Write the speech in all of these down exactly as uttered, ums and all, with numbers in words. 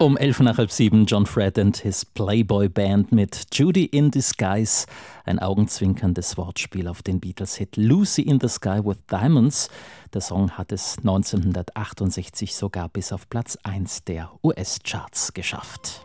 Um elf nach halb sieben John Fred and his Playboy Band mit Judy in Disguise. Ein augenzwinkerndes Wortspiel auf den Beatles-Hit Lucy in the Sky with Diamonds. Der Song hat es neunzehnhundertachtundsechzig sogar bis auf Platz eins der U S-Charts geschafft.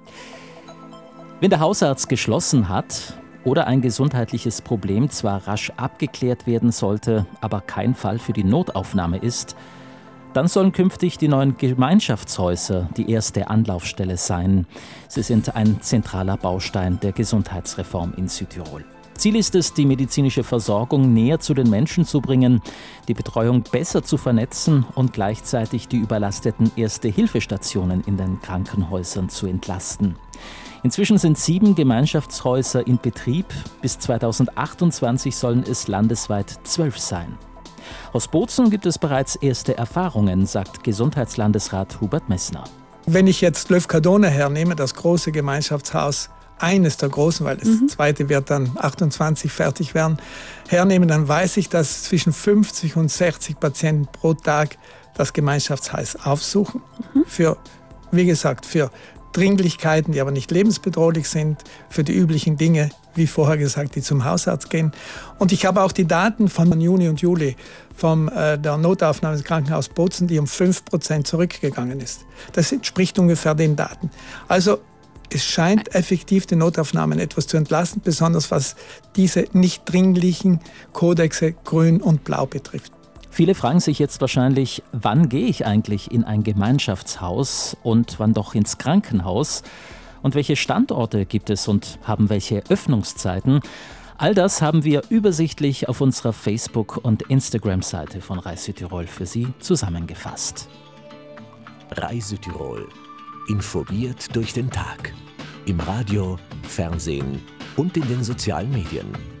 Wenn der Hausarzt geschlossen hat oder ein gesundheitliches Problem zwar rasch abgeklärt werden sollte, aber kein Fall für die Notaufnahme ist, dann sollen künftig die neuen Gemeinschaftshäuser die erste Anlaufstelle sein. Sie sind ein zentraler Baustein der Gesundheitsreform in Südtirol. Ziel ist es, die medizinische Versorgung näher zu den Menschen zu bringen, die Betreuung besser zu vernetzen und gleichzeitig die überlasteten Erste-Hilfe-Stationen in den Krankenhäusern zu entlasten. Inzwischen sind sieben Gemeinschaftshäuser in Betrieb. Bis zweitausendachtundzwanzig sollen es landesweit zwölf sein. Aus Bozen gibt es bereits erste Erfahrungen, sagt Gesundheitslandesrat Hubert Messner. Wenn ich jetzt Löfkadone hernehme, das große Gemeinschaftshaus, eines der großen, weil das mhm. zweite wird dann achtundzwanzig fertig werden, hernehmen, dann weiß ich, dass zwischen fünfzig und sechzig Patienten pro Tag das Gemeinschaftshaus aufsuchen. Mhm. Für, wie gesagt, für Dringlichkeiten, die aber nicht lebensbedrohlich sind, für die üblichen Dinge, wie vorher gesagt, die zum Hausarzt gehen. Und ich habe auch die Daten von Juni und Juli von äh, der Notaufnahme des Krankenhauses Bozen, die um fünf Prozent zurückgegangen ist. Das entspricht ungefähr den Daten. Also es scheint effektiv die Notaufnahmen etwas zu entlasten, besonders was diese nicht dringlichen Kodexe Grün und Blau betrifft. Viele fragen sich jetzt wahrscheinlich, wann gehe ich eigentlich in ein Gemeinschaftshaus und wann doch ins Krankenhaus? Und welche Standorte gibt es und haben welche Öffnungszeiten? All das haben wir übersichtlich auf unserer Facebook- und Instagram-Seite von Reis Südtirol für Sie zusammengefasst. Reis Südtirol. Informiert durch den Tag. Im Radio, Fernsehen und in den sozialen Medien.